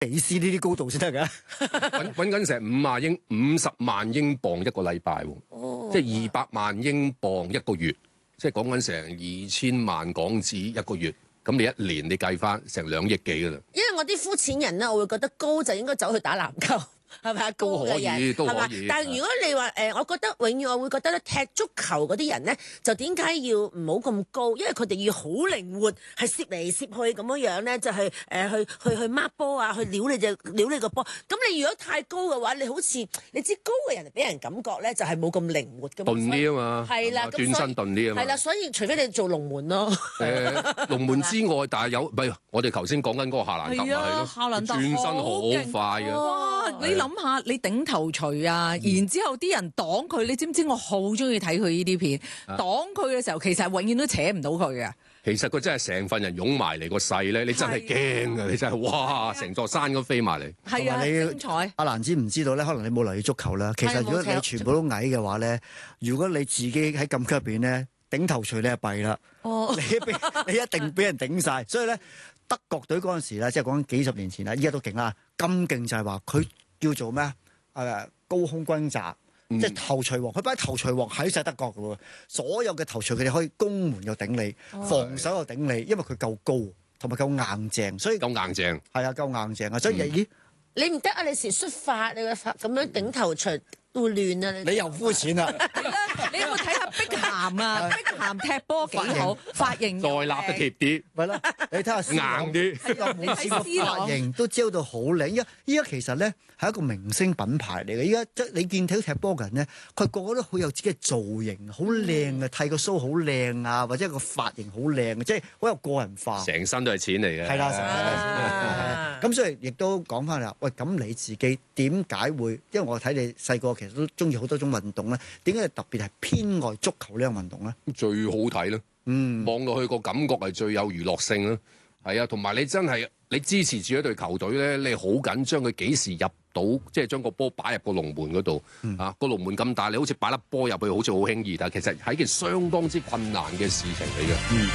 比斯呢啲高度先得㗎。 揾緊成50萬英鎊一個禮拜喎，即係200萬英鎊一個月，即係講緊成2000萬港紙一個月。咁你一年你計翻成2億幾㗎啦。 因為我啲膚淺人咧，我會覺得高就應該走去打籃球。係咪啊？高嘅人都可以係嘛？但係如果你話我覺得永遠我會覺得咧，踢足球嗰啲人咧，就點解要唔好咁高？因為佢哋要好靈活，係攝嚟攝去咁樣咧，就係去抹波啊，去撩你個波。咁你如果太高嘅話，你好似你知高嘅人俾人感覺咧，就係冇咁靈活嘅。 鈍啲啊嘛， 係啦， 轉身鈍啲啊嘛。 係啦，所以除非你做龍門咯。 龍門之外，但係有唔係我哋頭先講緊嗰個夏蘭特咪係咯， 夏蘭特轉身好快嘅。 哇！你諗下，你頂頭錘啊，然之後啲人擋佢，你知唔知我好中意睇佢呢啲片？擋佢嘅時候，其實永遠都扯唔到佢嘅。 其實佢真係成份人湧埋嚟個勢咧，你真係驚啊！你真係哇，成座山咁飛埋嚟。 係啊，精彩。 阿蘭知唔知道咧？可能你冇留意足球啦。其實如果你全部都矮嘅話咧，如果你自己喺禁區入邊咧頂頭錘，你就弊啦。哦，你一定俾人頂晒。所以咧，德國隊嗰陣時咧，即係講緊幾十年前啦，依家都勁啦。咁勁就係話佢叫做咩？高空轟炸，即係頭錘王。佢擺頭錘王喺晒德國嘅喎，所有嘅頭錘佢哋可以攻門又頂你，防守又頂你，因為佢夠高同埋夠硬淨，所以夠硬淨。 係啊，夠硬淨啊！所以咦， 你唔得啊！你時xuất發，你個發咁樣頂頭錘會亂啊！ 你又膚淺啦。 你有冇睇下碧咸啊？碧咸踢波幾好，髮型再立得貼啲， 咪咯？你睇下硬啲， 你睇個髮型都焦到好靚。依家其實咧係一個明星品牌嚟嘅。依家即係你見睇踢波嘅人咧，佢個個都好有自己嘅造型，好靚嘅，剃個鬚好靚啊，或者個髮型好靚嘅，即係好有個人化。 成身都係錢嚟嘅。 係啦，成身都係錢。咁所以亦都講翻啦，喂，咁你自己點解會？因為我睇你細個其實都中意好多種運動咧，點解你特別係偏愛足球呢樣運動咧？ 最好睇咯，望落去個感覺係最有娛樂性咯。係啊，同埋你真係你支持住一隊球隊咧，你好緊張佢幾時入到，即係將個波擺入個龍門嗰度啊！個龍門咁大，你好似擺粒波入去，好似好輕易，但係其實係一件相當之困難嘅事情嚟嘅。